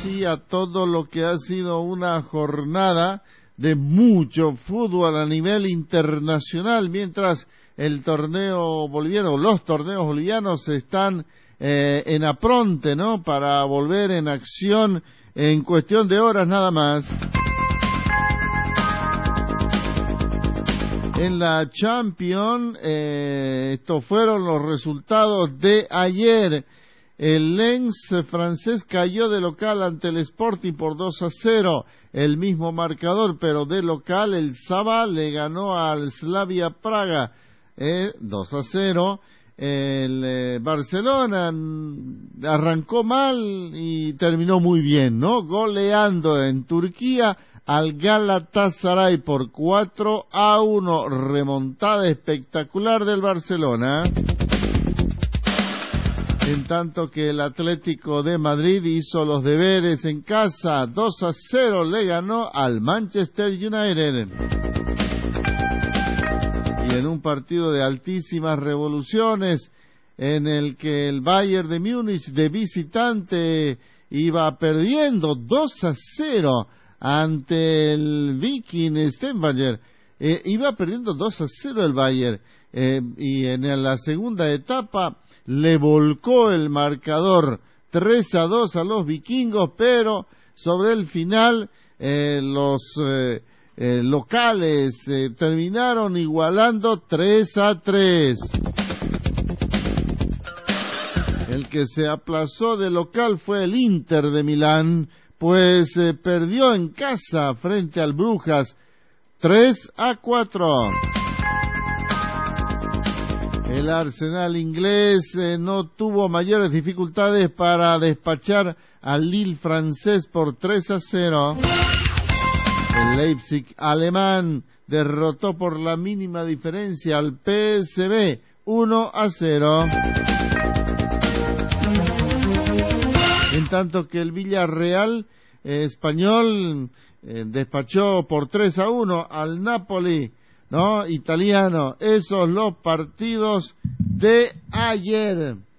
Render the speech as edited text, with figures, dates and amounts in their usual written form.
sí a todo lo que ha sido una jornada de mucho fútbol a nivel internacional, mientras el torneo boliviano, los torneos bolivianos están en apronte, ¿no?, para volver en acción en cuestión de horas nada más. En la Champions, estos fueron los resultados de ayer. El Lens francés cayó de local ante el Sporting por 2-0, el mismo marcador, pero de local el Saba le ganó al Slavia Praga 2-0. El Barcelona arrancó mal y terminó muy bien, ¿no?, goleando en Turquía al Galatasaray por 4-1, remontada espectacular del Barcelona. En tanto que el Atlético de Madrid hizo los deberes en casa, 2-0 le ganó al Manchester United. Y en un partido de altísimas revoluciones, en el que el Bayern de Múnich de visitante iba perdiendo 2-0 ante el Viking Stavanger, iba perdiendo 2-0 el Bayern, y en la segunda etapa le volcó el marcador 3-2 a los vikingos, pero sobre el final los locales terminaron igualando 3-3. El que se aplazó de local fue el Inter de Milán, pues perdió en casa frente al Brujas 3-4. El Arsenal inglés no tuvo mayores dificultades para despachar al Lille francés por 3-0. El Leipzig alemán derrotó por la mínima diferencia al PSV 1-0. En tanto que el Villarreal español despachó por 3-1 al Napoli, ¿no?, italiano. Esos los partidos de ayer.